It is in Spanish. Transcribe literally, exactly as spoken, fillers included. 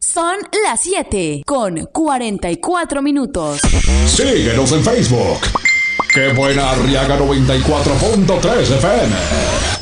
Son las siete con cuarenta y cuatro minutos. Síguenos en Facebook. ¡Qué buena Arriaga noventa y cuatro punto tres F M!